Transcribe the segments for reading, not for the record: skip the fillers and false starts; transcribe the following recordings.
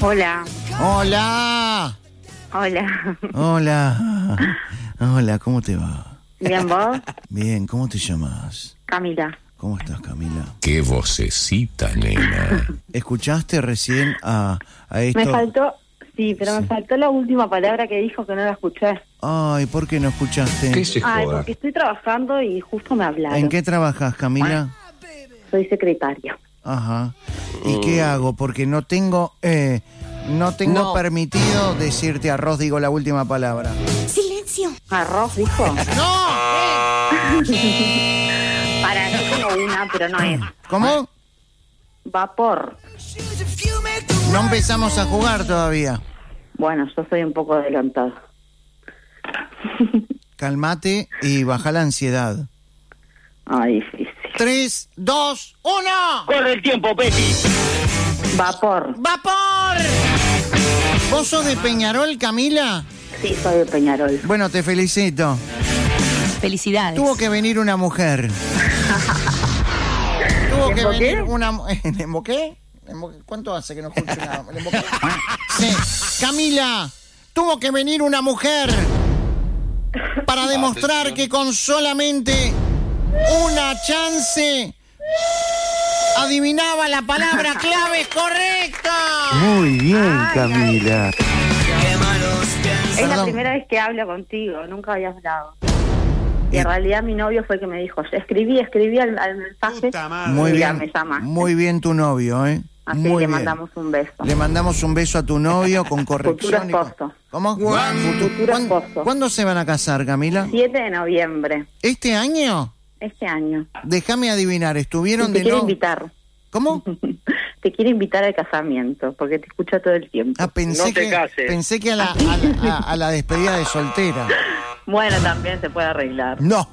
Hola. Hola. Hola. Hola. Hola, ¿cómo te va? ¿Bien vos? Bien, ¿cómo te llamas? Camila. ¿Cómo estás, Camila? Qué vocecita, nena. ¿Escuchaste recién a esto? Me faltó, me faltó la última palabra que dijo que no la escuché. Ay, ¿por qué no escuchaste? ¿Qué se Ay, joda? porque estoy trabajando y justo me hablaron. ¿En qué trabajas, Camila? Soy secretaria. Ajá. ¿Y qué hago? Porque no tengo permitido decirte arroz, digo la última palabra. Silencio. ¿Arroz, dijo? ¡No! Para, yo tengo una, pero no es. ¿Cómo? Vapor. No empezamos a jugar todavía. Bueno, yo soy un poco adelantada. Calmate y baja la ansiedad. Ay, difícil. 3, 2, 1. ¡Corre el tiempo, Betty! Vapor. ¡Vapor! ¿Vos sos de Peñarol, Camila? Sí, soy de Peñarol. Bueno, te felicito. Felicidades. Tuvo que venir una mujer. Tuvo que ¿Emboqué? venir una... ¿Emboqué? ¿Cuánto hace que no escucho nada? Sí. Camila, tuvo que venir una mujer para demostrar que con solamente una chance adivinaba la palabra clave correcta. Muy bien, Camila. Es la Perdón. primera vez que hablo contigo, nunca había hablado. Y en realidad mi novio fue el que me dijo, escribí al mensaje Muy y ya bien, me llamaste. muy bien tu novio, ¿eh? Así Muy le bien. mandamos un beso. Le mandamos un beso a tu novio con corrección. Futuro esposo. ¿Cómo? Futuro esposo. ¿Cuándo se van a casar, Camila? 7 de noviembre, ¿Este año? este año. Déjame adivinar, ¿estuvieron Y te de quiero no? invitar. ¿Cómo? Te quiero invitar al casamiento, porque te escucho todo el tiempo. Ah, pensé No te que cases. pensé que a la despedida de soltera. Bueno, también se puede arreglar. No.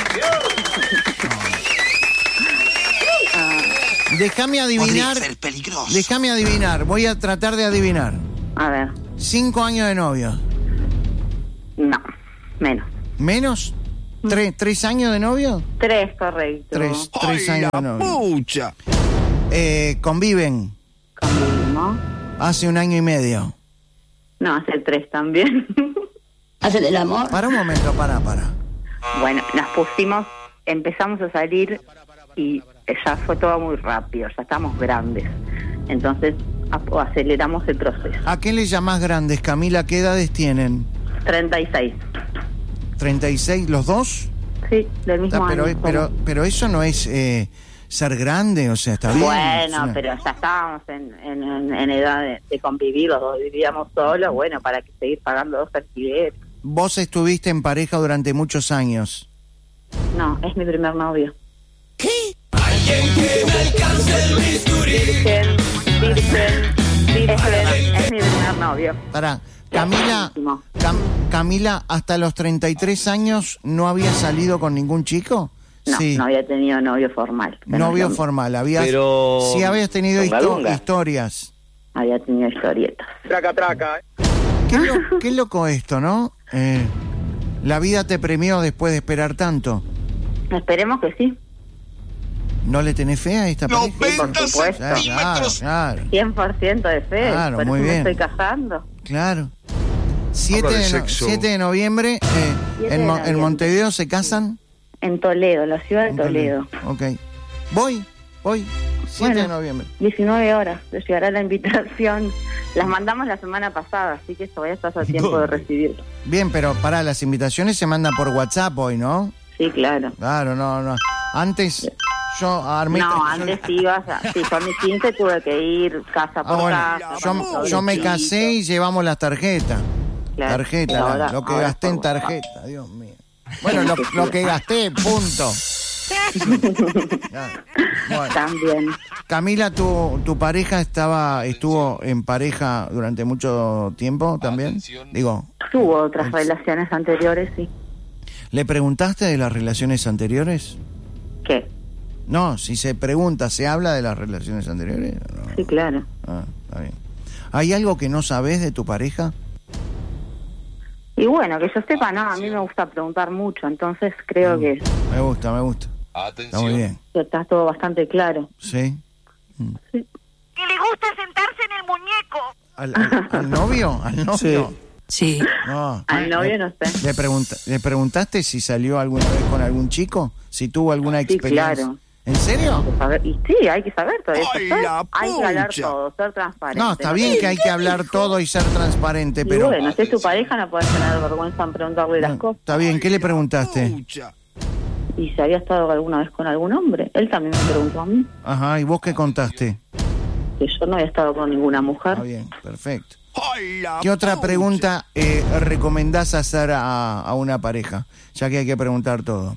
Déjame adivinar. Déjame adivinar. Voy a tratar de adivinar. A ver, 5 años de novio. no, menos. ¿Menos? ¿Tres años de novio? 3, correcto. Tres años de novio. ¡Pucha! Conviven Convivimos. hace 1 año y medio. No, hace 3 también. ¿Hacen el amor? Para un momento, para. Bueno, nos pusimos, empezamos a salir y ya fue todo muy rápido, ya estamos grandes. Entonces aceleramos el proceso. ¿A qué le llamás grandes, Camila? ¿Qué edades tienen? 36. ¿36 los dos? Sí, del mismo año. Pero eso no es ser grande, o sea, está bien. Bueno, pero ya estábamos en edad de convivir, los dos vivíamos solos, bueno, para que seguir pagando 2 alquileres. Vos estuviste en pareja durante muchos años. No, es mi primer novio. ¿Qué? Virgen, es mi primer novio. Pará, Camila, Camila, ¿hasta los 33 años no había salido con ningún chico? No, Sí. no había tenido novio formal. Novio formal, Pero... sí habías tenido Lunga, lunga. historias. Había tenido historietas. Traca, traca. Qué loco esto, ¿no? La vida te premió después de esperar tanto. Esperemos que sí. ¿No le tenés fe a esta pareja? Por supuesto. Claro, 100% de fe. Claro, por eso muy me bien. estoy casando. claro. 7 Habla de sexo. 7 de noviembre, 7 de en noviembre. Montevideo se casan. En Toledo, la ciudad de En Toledo. Ok. Voy. 7 de noviembre. 19 horas. Les llegará la invitación. Las mandamos la semana pasada, así que todavía estás a tiempo de recibirlo. Bien, pero para las invitaciones se mandan por WhatsApp hoy, ¿no? Sí, claro. Claro, no. Antes yo armé... No, yo- antes ibas sí, con mis 15 tuve que ir casa por bueno, casa. con todo yo me el casé y llevamos las tarjetas. Claro. Tarjeta, Pero ahora- lo que ahora gasté en por WhatsApp. tarjeta, Dios mío. Bueno, lo que gasté, punto. Ya. Bueno. También. Camila, ¿tu pareja estuvo en pareja durante mucho tiempo también? Digo, Tuvo otras relaciones anteriores, sí. ¿le preguntaste de las relaciones anteriores? ¿Qué? No, si se pregunta, ¿se habla de las relaciones anteriores? No. Sí, claro. Ah, está bien. ¿Hay algo que no sabes de tu pareja? Y bueno, que yo sepa, no, a mí me gusta preguntar mucho, entonces creo que Me gusta. Está muy bien. está todo bastante claro. ¿Sí? Y le gusta sentarse en el muñeco. ¿Al novio? ¿Al novio? Sí. No. Al novio no sé. ¿Le preguntaste si salió alguna vez con algún chico? ¿Si tuvo alguna experiencia? Sí, claro. ¿En serio? Y sí, hay que saber todo eso. ¡Ay, la Hay que hablar pucha! todo, ser transparente. No, está bien que hay que hablar todo y ser transparente, Y pero... bueno, si es tu pareja no puedes tener vergüenza en preguntarle las cosas. Está bien, ¿qué le preguntaste? Pucha. Y si había estado alguna vez con algún hombre. Él también me preguntó a mí. Ajá, ¿y vos qué contaste? Que yo no había estado con ninguna mujer. Está bien, perfecto. ¡Ay, la ¿Qué otra pucha! pregunta recomendás hacer a una pareja? Ya que hay que preguntar todo.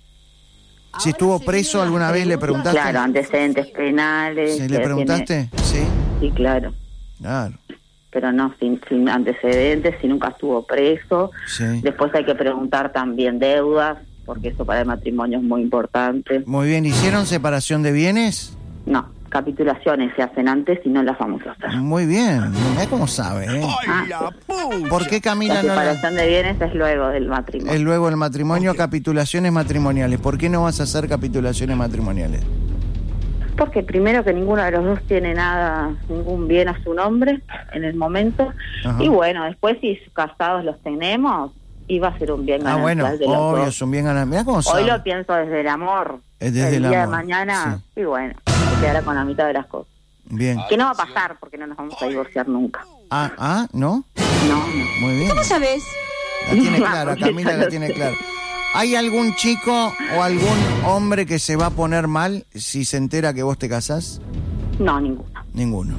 Si estuvo preso alguna vez, ¿le preguntaste? Claro, antecedentes penales. ¿Sí, que ¿Le preguntaste? Sí, Sí, claro. claro. Pero no, sin antecedentes, si nunca estuvo preso. Sí. Después hay que preguntar también deudas, porque eso para el matrimonio es muy importante. Muy bien, ¿hicieron separación de bienes? No, capitulaciones se hacen antes y no las vamos a hacer. Muy bien, mirá cómo sabe, ¿eh? ¡Ay, la pucha! ¿Por qué Camila La no la... separación de bienes es luego del matrimonio. Es luego el matrimonio, capitulaciones matrimoniales. ¿Por qué no vas a hacer capitulaciones matrimoniales? Porque primero que ninguno de los dos tiene nada, ningún bien a su nombre en el momento. Ajá. Y bueno, después si casados los tenemos, iba a ser un bien Ah, bueno, ganancial de los obvio, dos. es un bien ganado. Mirá cómo Hoy sabe. lo pienso desde el amor. Es desde el día de amor, mañana, y bueno, se quedará con la mitad de las cosas. Bien. Que no va a pasar porque no nos vamos a divorciar nunca. ¿No? No. Muy bien. ¿Cómo sabes? La tiene clara, Camila la tiene clara. ¿Hay algún chico o algún hombre que se va a poner mal si se entera que vos te casás? No, ninguna. Ninguno.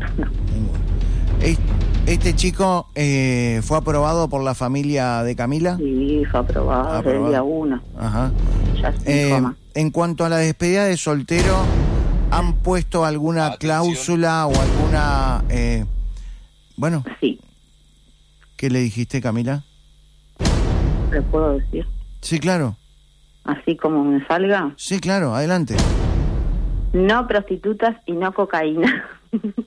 Ninguno. ¿Este chico fue aprobado por la familia de Camila? Sí, fue aprobado desde el día 1. Ajá. Ya es un coma. En cuanto a la despedida de soltero, ¿han puesto alguna cláusula o alguna... bueno, Sí, ¿qué le dijiste, Camila? le puedo decir. Sí, claro. Así como me salga. Sí, claro, adelante. No prostitutas y no cocaína.